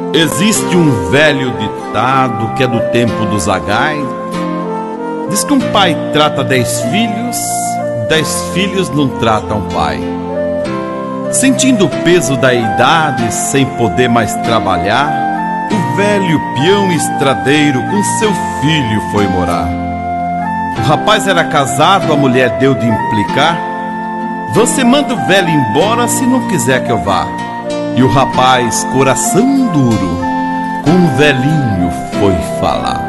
Existe um velho ditado que é do tempo do Zagai. Diz que um pai trata 10 filhos, 10 filhos não tratam pai. Sentindo o peso da idade, sem poder mais trabalhar, o velho peão estradeiro com seu filho foi morar. O rapaz era casado, a mulher deu de implicar: você manda o velho embora se não quiser que eu vá. E o rapaz, coração duro, com o velhinho foi falar.